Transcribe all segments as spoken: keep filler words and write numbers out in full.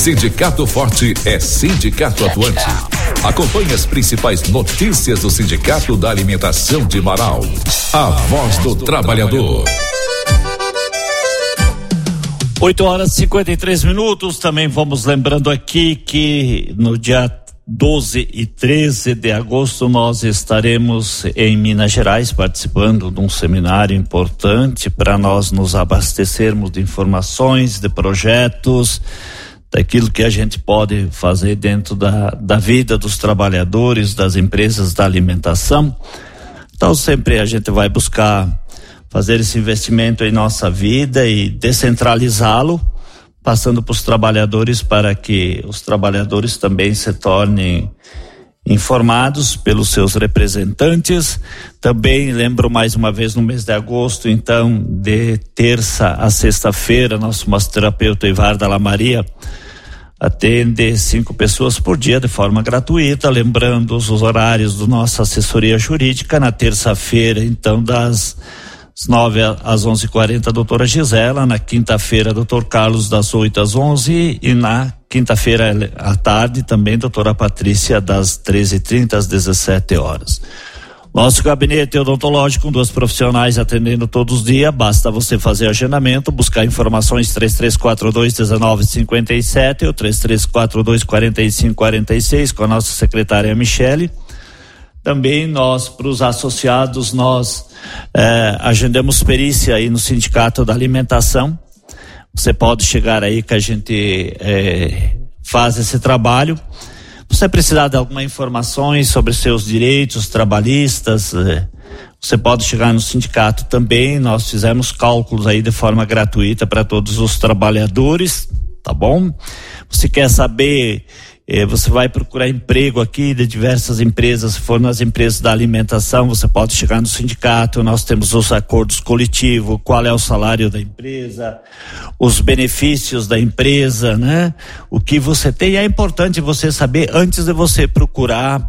Sindicato Forte é Sindicato Atuante. Acompanhe as principais notícias do Sindicato da Alimentação de Marau. A Voz do Trabalhador. oito horas e cinquenta e três minutos. Também vamos lembrando aqui que no dia doze e treze de agosto nós estaremos em Minas Gerais participando de um seminário importante para nós nos abastecermos de informações, de projetos, daquilo que a gente pode fazer dentro da, da vida dos trabalhadores, das empresas da alimentação. Então sempre a gente vai buscar fazer esse investimento em nossa vida e descentralizá-lo, passando para os trabalhadores para que os trabalhadores também se tornem informados pelos seus representantes. Também lembro mais uma vez no mês de agosto, então, de terça a sexta-feira, nosso massoterapeuta Ivarda Lamaria atende cinco pessoas por dia de forma gratuita, lembrando os horários da nossa assessoria jurídica. Na terça-feira, então, das às nove às onze e quarenta, a doutora Gisela. Na quinta-feira, doutor Carlos, das oito às onze, e na quinta-feira à tarde também, doutora Patrícia, das treze e trinta às dezessete horas. Nosso gabinete odontológico com duas profissionais atendendo todos os dias. Basta você fazer agendamento, buscar informações três três quatro dois um nove cinco sete ou três três quatro dois quatro cinco quatro seis com a nossa secretária Michele. Também nós, para os associados, nós eh, agendamos perícia aí no Sindicato da Alimentação. Você pode chegar aí que a gente eh, faz esse trabalho. Você precisar de alguma informações sobre seus direitos trabalhistas, eh, você pode chegar no sindicato também. Nós fizemos cálculos aí de forma gratuita para todos os trabalhadores, tá bom? Você quer saber... Eh, você vai procurar emprego aqui de diversas empresas. Se for nas empresas da alimentação, você pode chegar no sindicato. Nós temos os acordos coletivos, qual é o salário da empresa, os benefícios da empresa, né? O que você tem. É importante você saber antes de você procurar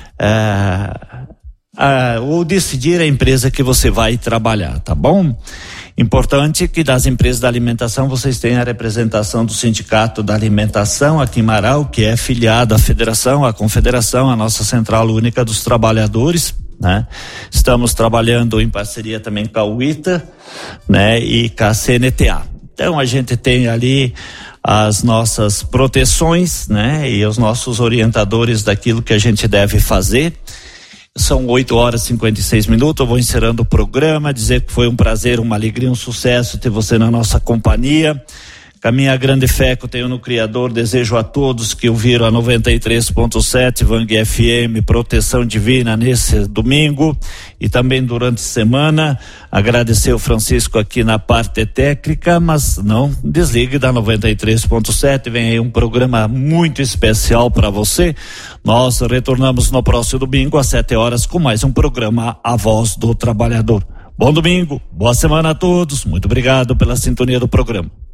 eh, eh, ou decidir a empresa que você vai trabalhar, tá bom? Importante que das empresas da alimentação vocês tenham a representação do Sindicato da Alimentação aqui em Marau, que é filiado à Federação, à Confederação, a nossa Central Única dos Trabalhadores, né? Estamos trabalhando em parceria também com a U I T A, né? E com a C N T A. Então a gente tem ali as nossas proteções, né? E os nossos orientadores daquilo que a gente deve fazer. São oito horas e cinquenta e seis minutos. Eu vou encerrando o programa, dizer que foi um prazer, uma alegria, um sucesso ter você na nossa companhia. Com a minha grande fé que eu tenho no Criador, desejo a todos que ouviram a noventa e três ponto sete Vang F M proteção divina nesse domingo e também durante a semana. Agradecer o Francisco aqui na parte técnica, mas não desligue da noventa e três ponto sete. Vem aí um programa muito especial para você. Nós retornamos no próximo domingo às sete horas com mais um programa A Voz do Trabalhador. Bom domingo, boa semana a todos. Muito obrigado pela sintonia do programa.